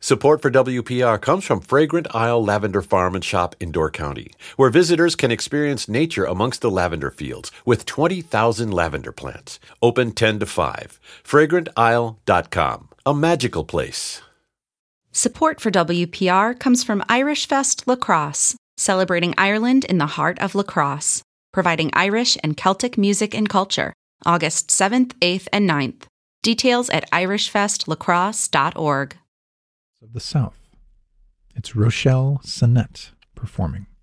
Support for WPR comes from Fragrant Isle Lavender Farm and Shop in Door County, where visitors can experience nature amongst the lavender fields with 20,000 lavender plants. Open 10 to 5. FragrantIsle.com. A magical place. Support for WPR comes from Irish Fest Lacrosse, celebrating Ireland in the heart of lacrosse, providing Irish and Celtic music and culture, August 7th, 8th, and 9th. Details at irishfestlacrosse.org. Of the South. It's Rochelle Sennett performing.